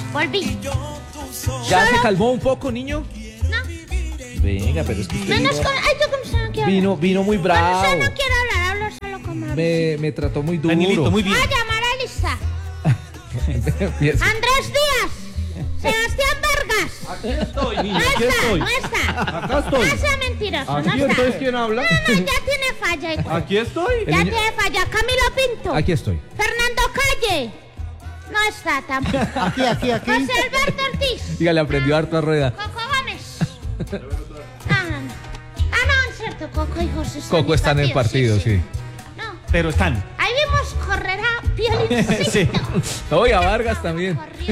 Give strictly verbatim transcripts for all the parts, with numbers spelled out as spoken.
Volví. ¿Ya Solo... se calmó un poco, niño? No. Venga, pero es que usted Menos vino, con... Ay, yo con usted no quiero vino, vino muy hablar. bravo. Con usted no quiero hablar, hablo solo con Mauricio. Me, me trató muy duro. Danielito, muy bien. Voy a llamar a Lisa. Empieza. Andrés Díaz. Sebastián Vargas. Aquí estoy, No niño, aquí está, estoy. no está. Acá estoy. No sea mentiroso, Aquí no está. entonces, ¿quién habla? No, no, ya tiene falla. hijo. Aquí estoy. El Ya niño- tiene falla. Camilo Pinto. Aquí estoy. Fernando Calle. No está tampoco. Aquí, aquí, aquí. José Alberto Ortiz. Dígale, aprendió harto a rueda. Coco Gómez. Ah, no. Ah, no, es cierto. Coco y José están Coco están en partido, sí. No. Pero están. Ahí vimos correr a Piolincito. Sí. Oye, a Vargas también. Corrió.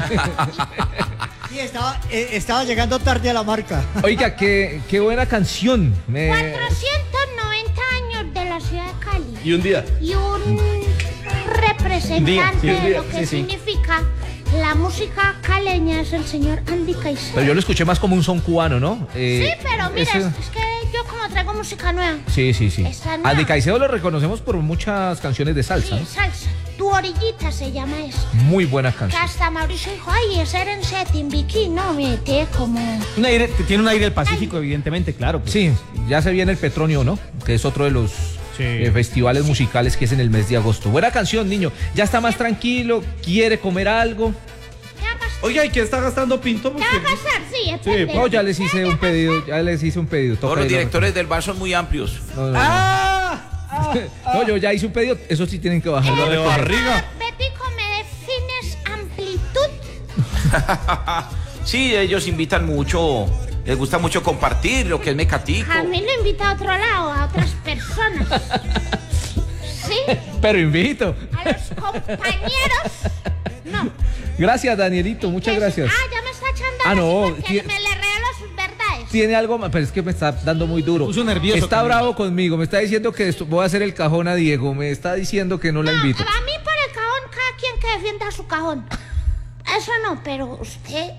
Sí, estaba, eh, estaba llegando tarde a la marca. Oiga, qué, qué buena canción. Me- cuatrocientos noventa años de la ciudad de Cali. Y un día. Y un representante Día, sí, un de día, lo que sí, sí. significa la música caleña es el señor Andy Caicedo. Pero yo lo escuché más como un son cubano, ¿no? Eh, Sí, pero mira, ese- es, es que yo como traigo música nueva. Sí, sí, sí. Esa no. Andy Caicedo lo reconocemos por muchas canciones de salsa, Sí, ¿no? salsa. Tu orillita se llama eso. Muy buenas Que canciones. hasta Mauricio dijo, ay, ese era en setting bikini. No, me te como... Un aire, tiene un aire del Pacífico, evidentemente, claro. pues. Sí, ya se viene el Petronio, ¿no? Que es otro de los Sí. eh, festivales musicales que es en el mes de agosto. Buena canción, niño. Ya está más tranquilo, quiere comer algo. ¿Qué va a pasar? Oiga, ¿y qué está gastando Pinto? ¿Qué va a pasar? Sí, es pendejo. No, ya les hice un pedido, ya les hice un pedido. Toca Todos los ir a- directores del bar son muy amplios. No, no, no. ¡Ah! No, yo ya hice un pedido, eso sí tienen que bajarlo. Lo de barriga. Betico, ¿me defines amplitud? Sí, ellos invitan mucho, les gusta mucho compartir lo que es Mecatico. A mí lo invita a otro lado, a otras personas. ¿Sí? Pero invito. A los compañeros. No. Gracias, Danielito, muchas ¿Qué? gracias. Ah, ya me está echando Ah, a no, decir porque tie- me le regalo sus verdades. Tiene algo más, pero es que me está dando muy duro. Puso nervioso, Está Camilo. bravo conmigo, me está diciendo que esto- voy a hacer el cajón a Diego, me está diciendo que no la No, invito. a mí por el cajón, cada quien que defienda su cajón. Eso no, pero usted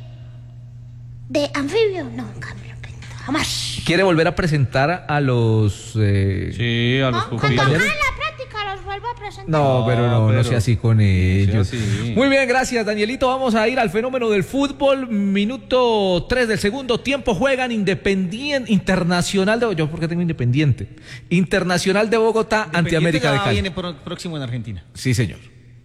de anfibio, no, Camilo Pinto, jamás. ¿Quiere volver a presentar a los... eh, Sí, a los No, cuando compañeros. haga la práctica los vuelvo a presentar. No, pero no, no pero- sea así con ellos. así. Muy bien, gracias, Danielito. Vamos a ir al fenómeno del fútbol. Minuto tres del segundo tiempo. Juegan Independiente Internacional de... Yo, ¿por qué tengo Independiente? Internacional de Bogotá ante América de ya Cali. viene pro- próximo en Argentina. Sí, señor.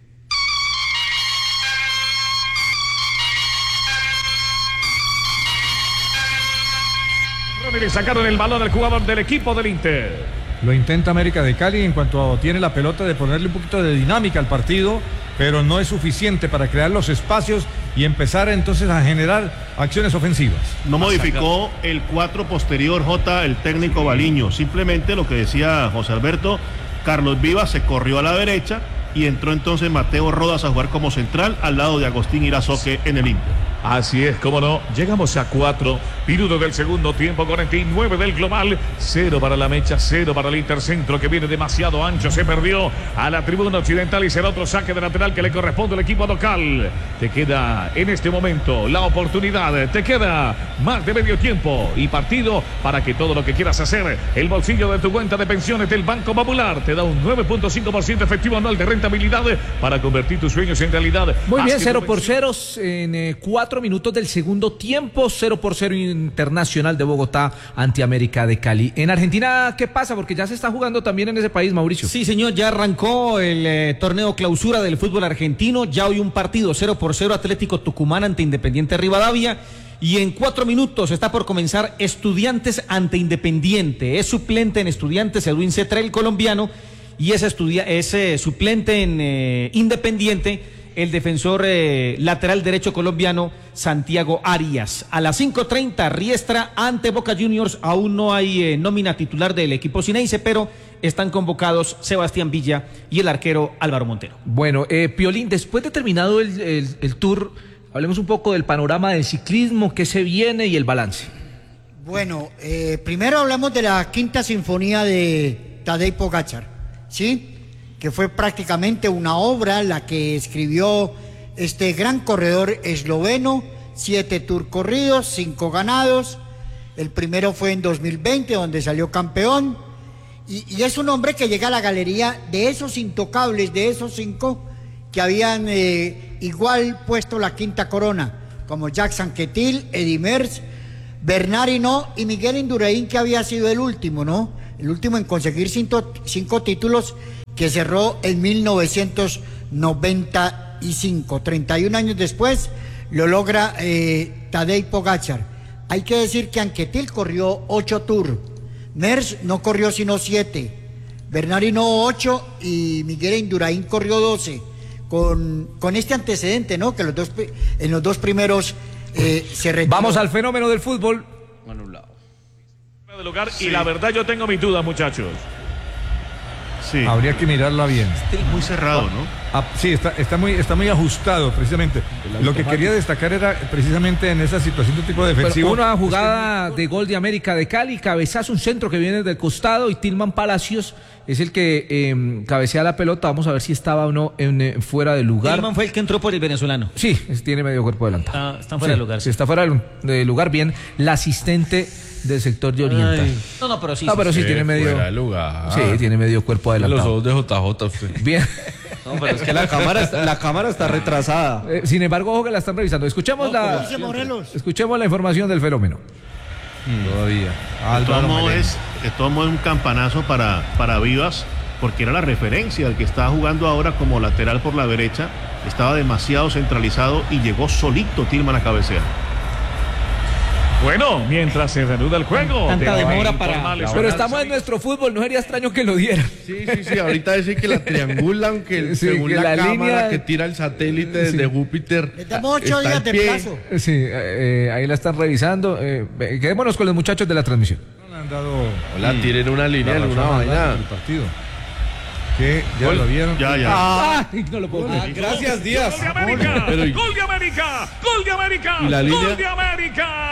Y le sacaron el balón al jugador del equipo del Inter. Lo intenta América de Cali en cuanto tiene la pelota de ponerle un poquito de dinámica al partido, pero no es suficiente para crear los espacios y empezar entonces a generar acciones ofensivas. No modificó el cuatro posterior J, el técnico Baliño. Simplemente lo que decía José Alberto, Carlos Vivas se corrió a la derecha y entró entonces Mateo Rodas a jugar como central al lado de Agustín Irazoque en el Inter. Así es, cómo no. Llegamos a cuatro minutos del segundo tiempo, cuarenta y nueve del global. Cero para la Mecha, cero para el Intercentro, que viene demasiado ancho. Se perdió a la tribuna occidental y será otro saque de lateral que le corresponde al equipo local. Te queda en este momento la oportunidad. Te queda más de medio tiempo y partido para que todo lo que quieras hacer, el bolsillo de tu cuenta de pensiones del Banco Popular te da un nueve punto cinco por ciento efectivo anual de rentabilidad para convertir tus sueños en realidad. Muy Haz bien, que cero tu por pensión- cero en eh, cuatro minutos del segundo tiempo, cero por cero Internacional de Bogotá ante América de Cali. En Argentina, ¿qué pasa? Porque ya se está jugando también en ese país, Mauricio. Sí, señor, ya arrancó el eh, torneo clausura del fútbol argentino. Ya hoy un partido cero por cero Atlético Tucumán ante Independiente Rivadavia. Y en cuatro minutos está por comenzar Estudiantes ante Independiente. Es suplente en Estudiantes Edwin Cetra, el colombiano. Y es, estudia es eh, suplente en eh, Independiente el defensor eh, lateral derecho colombiano Santiago Arias. A las cinco treinta, Riestra ante Boca Juniors. Aún no hay eh, nómina titular del equipo Ceneice, pero están convocados Sebastián Villa y el arquero Álvaro Montero. Bueno, eh, Piolín, después de terminado el, el, el tour, hablemos un poco del panorama del ciclismo, qué se viene y el balance. Bueno, eh, primero hablamos de la quinta sinfonía de Tadej Pogačar, ¿sí? Que fue prácticamente una obra la que escribió este gran corredor esloveno, siete tours corridos, cinco ganados. El primero fue en dos mil veinte, donde salió campeón. Y, y es un hombre que llega a la galería de esos intocables, de esos cinco que habían eh, igual puesto la quinta corona. como Jackson Quetil, Eddie Merckx, Bernard Hinault y Miguel Indurain, que había sido el último, ¿no? El último en conseguir cinco, cinco títulos, que cerró en mil novecientos noventa y cinco. treinta y un años después lo logra eh, Tadej Pogačar. Hay que decir que Anquetil corrió ocho tours, Merckx no corrió sino siete, Bernard Hinault ocho y Miguel Indurain corrió doce. Con, con este antecedente, ¿no? Que los dos, en los dos primeros eh, se retiró. Vamos al fenómeno del fútbol. De lugar, sí. Y la verdad yo tengo mis dudas, muchachos. Sí. Habría que mirarla bien. Muy cerrado, ¿no? Ah, sí, está, está, muy, está muy ajustado, precisamente. Lo que quería destacar era precisamente en esa situación de tipo defensivo. Pero una jugada de gol de América de Cali, cabezazo, un centro que viene del costado y Tilman Palacios es el que eh, cabecea la pelota. Vamos a ver si estaba o no en, en, fuera de lugar. Tilman fue el que entró por el venezolano. Sí, tiene medio cuerpo adelantado. Ah, está fuera sí, de lugar. Sí, está fuera de lugar. Bien, la asistente del sector de Oriental. Ay. No, no, pero sí. No, pero sí, sí tiene medio. Fuera de lugar. Sí, tiene medio cuerpo adelantado. Los ojos de J J usted. Bien. No, pero es que la cámara, está, la cámara está retrasada. Eh, sin embargo, ojo que la están revisando. Escuchemos, No, la, dice Morelos. escuchemos la información del fenómeno. Todavía. De todos modos es, de todos modos un campanazo para, para Vivas, porque era la referencia, el que estaba jugando ahora como lateral por la derecha, estaba demasiado centralizado y llegó solito Tilman a cabecear. Bueno, mientras se reanuda el juego. Tanta de demora para- informales, Pero son estamos en nuestro fútbol, no sería extraño que lo dieran. Sí, sí, sí. Ahorita dicen que la triangulan, que Sí, según que la, la cámara línea- que tira el satélite desde Sí. Júpiter. Le damos ocho está días en de pie. plazo. Sí, eh, eh, ahí la están revisando. Eh, eh, quedémonos con los muchachos de la transmisión. Le han dado Hola, tiren una línea, la alguna razón al vaina. del partido. Que ya Gol. lo vieron. Ya, ya. Ay, no lo puedo Ah, creer. gracias, Díaz. ¡Gol de América! Pero- ¡Gol de América! ¡Gol de América! ¿Y la línea? ¡Gol de América!